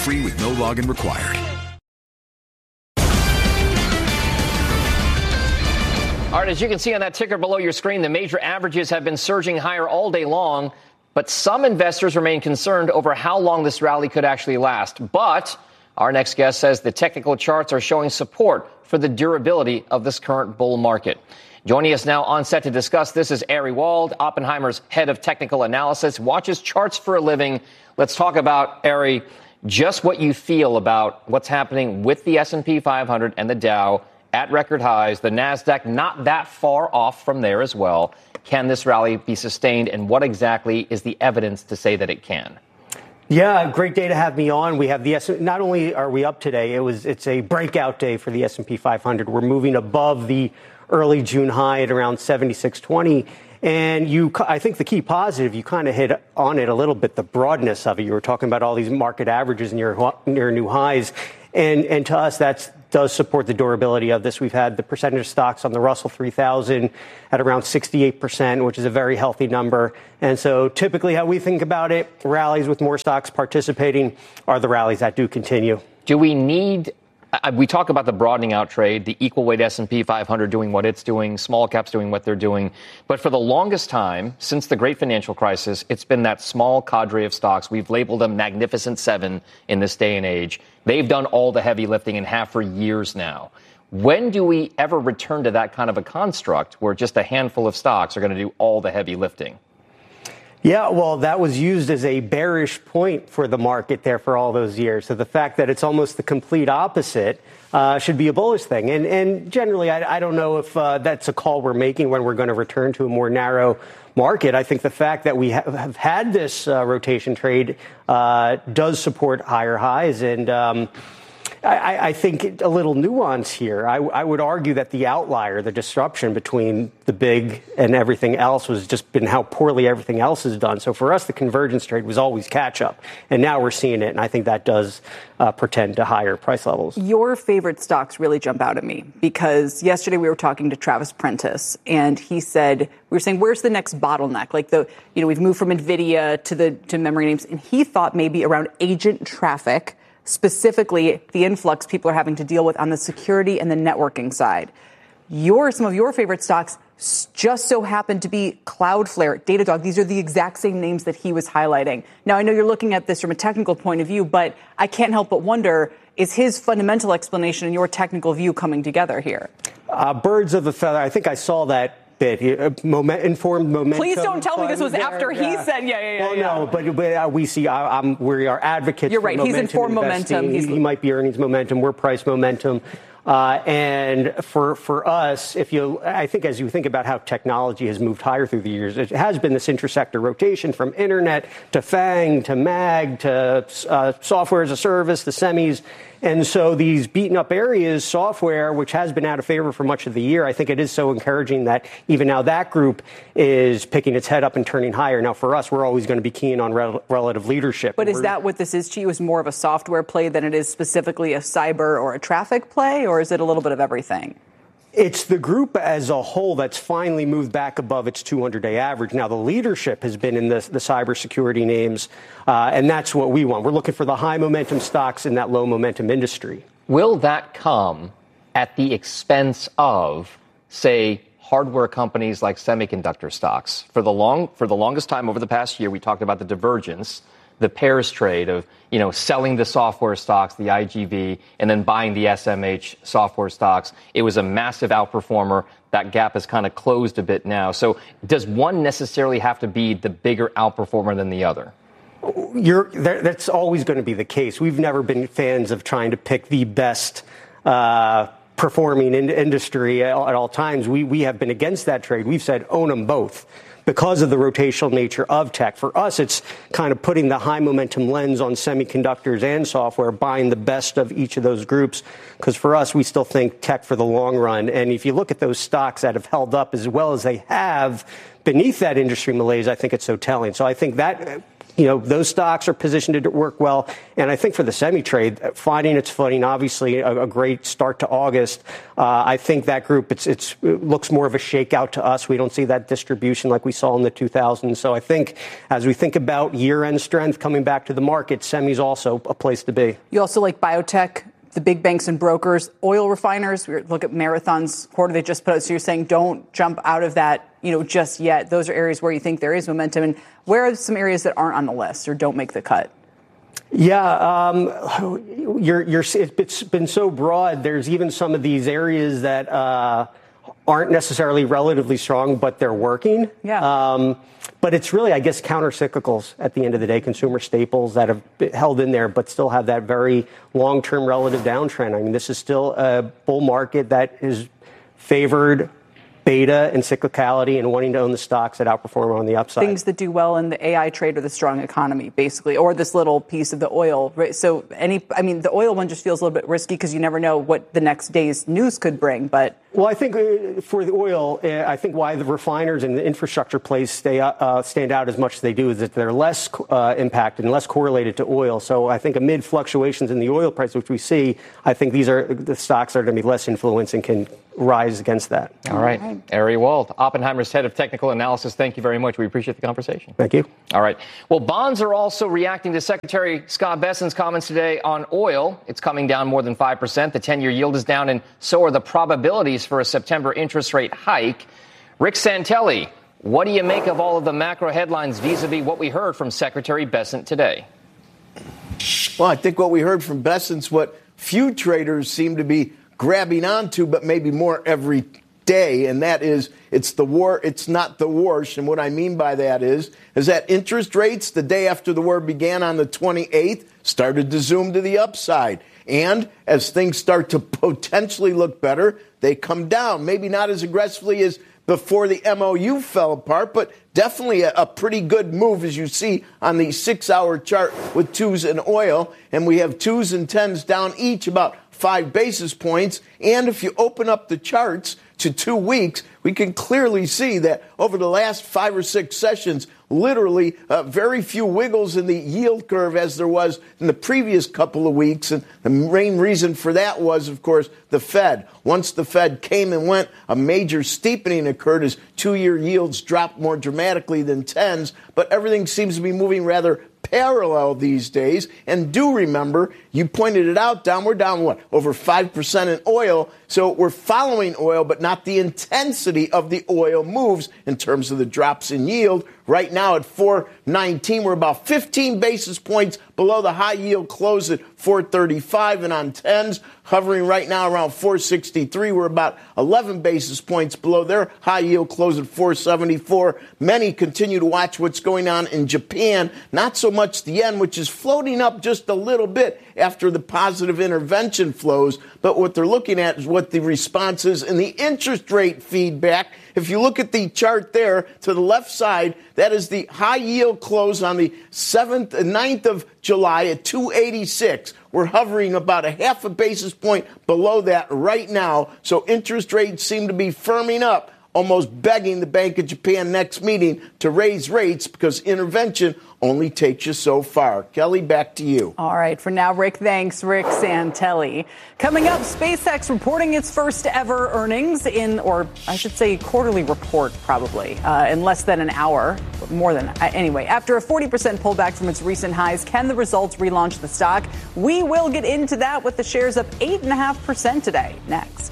free with no login required. All right, as you can see on that ticker below your screen, the major averages have been surging higher all day long, but some investors remain concerned over how long this rally could actually last. But our next guest says the technical charts are showing support for the durability of this current bull market. Joining us now on set to discuss this is Ari Wald, Oppenheimer's head of technical analysis, watches charts for a living. Let's talk about, Ari, just what you feel about what's happening with the S&P 500 and the Dow at record highs, the NASDAQ not that far off from there as well. Can this rally be sustained, and what exactly is the evidence to say that it can? Yeah, great day to have me on. We have not only are we up today, it's a breakout day for the S&P 500. We're moving above the early June high at around 7620. And I think the key positive, you kind of hit on it a little bit, the broadness of it. You were talking about all these market averages near new highs. And to us, that does support the durability of this. We've had the percentage of stocks on the Russell 3000 at around 68%, which is a very healthy number. And so typically how we think about it, rallies with more stocks participating are the rallies that do continue. Do we need... We talk about the broadening out trade, the equal weight S&P 500 doing what it's doing, small caps doing what they're doing. But for the longest time, since the great financial crisis, it's been that small cadre of stocks. We've labeled them Magnificent Seven in this day and age. They've done all the heavy lifting and have for years now. When do we ever return to that kind of a construct where just a handful of stocks are going to do all the heavy lifting? Yeah, well, that was used as a bearish point for the market there for all those years. So the fact that it's almost the complete opposite should be a bullish thing. And generally, I don't know if that's a call we're making when we're going to return to a more narrow market. I think the fact that we have had this rotation trade does support higher highs. And I think a little nuance here. I would argue that the outlier, the disruption between the big and everything else was just been how poorly everything else is done. So for us, the convergence trade was always catch up. And now we're seeing it. And I think that does portend to higher price levels. Your favorite stocks really jump out at me because yesterday we were talking to Travis Prentice and he said, we were saying, where's the next bottleneck? Like we've moved from NVIDIA to memory names. And he thought maybe around agent traffic, specifically the influx people are having to deal with on the security and the networking side. Some of your favorite stocks just so happen to be Cloudflare, Datadog. These are the exact same names that he was highlighting. Now, I know you're looking at this from a technical point of view, but I can't help but wonder, is his fundamental explanation and your technical view coming together here? Birds of a feather. I think I saw that bit. Informed momentum. Please don't tell me this was after he said, No, but we see, we are advocates. You're right. He's informed momentum. He might be earnings momentum. We're price momentum. And for us, I think as you think about how technology has moved higher through the years, it has been this intersector rotation from internet to FANG to MAG to software as a service, the semis. And so these beaten up areas, software, which has been out of favor for much of the year, I think it is so encouraging that even now that group is picking its head up and turning higher. Now, for us, we're always going to be keen on relative leadership. But is that what this is to you? Is more of a software play than it is specifically a cyber or a traffic play? Or is it a little bit of everything? It's the group as a whole that's finally moved back above its 200-day average. Now, the leadership has been in the cybersecurity names, and that's what we want. We're looking for the high momentum stocks in that low momentum industry. Will that come at the expense of, say, hardware companies like semiconductor stocks? For the longest time over the past year, we talked about the divergence, the pairs trade of, selling the software stocks, the IGV, and then buying the SMH software stocks. It was a massive outperformer. That gap has kind of closed a bit now. So does one necessarily have to be the bigger outperformer than the other? That's always going to be the case. We've never been fans of trying to pick the best performing industry at all times. We have been against that trade. We've said own them both, because of the rotational nature of tech. For us, it's kind of putting the high momentum lens on semiconductors and software, buying the best of each of those groups. Because for us, we still think tech for the long run. And if you look at those stocks that have held up as well as they have beneath that industry malaise, I think it's so telling. So I think that those stocks are positioned to work well. And I think for the semi trade, finding its footing, obviously a great start to August. I think that group, it looks more of a shakeout to us. We don't see that distribution like we saw in the 2000s. So I think as we think about year-end strength coming back to the market, semi's also a place to be. You also like biotech, the big banks and brokers, oil refiners. We look at Marathon's quarter they just put out. So you're saying don't jump out of that, just yet. Those are areas where you think there is momentum. And where are some areas that aren't on the list or don't make the cut? Yeah, it's been so broad. There's even some of these areas that aren't necessarily relatively strong, but they're working. Yeah. But it's really, I guess, counter-cyclicals at the end of the day, consumer staples that have held in there, but still have that very long-term relative downtrend. I mean, this is still a bull market that is favored beta and cyclicality and wanting to own the stocks that outperform on the upside. Things that do well in the AI trade or the strong economy, basically, or this little piece of the oil. Right? So the oil one just feels a little bit risky because you never know what the next day's news could bring. But well, I think for the oil, I think why the refiners and the infrastructure plays stand out as much as they do is that they're less impacted and less correlated to oil. So I think amid fluctuations in the oil price, which we see, I think these are the stocks that are going to be less influenced and can rise against that. All right. Ari Wald, Oppenheimer's head of technical analysis. Thank you very much. We appreciate the conversation. Thank you. All right. Well, bonds are also reacting to Secretary Scott Bessent's comments today on oil. It's coming down more than 5%. The 10-year yield is down, and so are the probabilities for a September interest rate hike. Rick Santelli, what do you make of all of the macro headlines vis-a-vis what we heard from Secretary Bessent today? Well, I think what we heard from Bessent's what few traders seem to be grabbing onto, but maybe more every day, and that is it's the war, it's not the wash. And what I mean by that is that interest rates the day after the war began on the 28th started to zoom to the upside. And as things start to potentially look better, they come down, maybe not as aggressively as before the MOU fell apart, but definitely a pretty good move, as you see on the 6-hour chart with twos and oil. And we have twos and tens down each about 5 basis points. And if you open up the charts to 2 weeks, we can clearly see that over the last 5 or 6 sessions, literally very few wiggles in the yield curve as there was in the previous couple of weeks. And the main reason for that was, of course, the Fed. Once the Fed came and went, a major steepening occurred as 2-year yields dropped more dramatically than 10s. But everything seems to be moving rather parallel these days. And do remember, you pointed it out, we're down, over 5% in oil. So we're following oil, but not the intensity of the oil moves in terms of the drops in yield. Right now at 419, we're about 15 basis points below the high yield close at 435, and on 10s, hovering right now around 463. We're about 11 basis points below their high yield close at 474. Many continue to watch what's going on in Japan. Not so much the yen, which is floating up just a little bit after the positive intervention flows. But what they're looking at is what the response is in the interest rate feedback. If you look at the chart there to the left side, that is the high yield close on the 9th of July at 286. We're hovering about a half a basis point below that right now. So interest rates seem to be firming up, almost begging the Bank of Japan next meeting to raise rates because intervention only takes you so far. Kelly, back to you. All right. For now, Rick, thanks. Rick Santelli. Coming up, SpaceX reporting its first ever earnings or I should say quarterly report probably, in less than an hour. More than, anyway. After a 40% pullback from its recent highs, can the results relaunch the stock? We will get into that with the shares up 8.5% today. Next.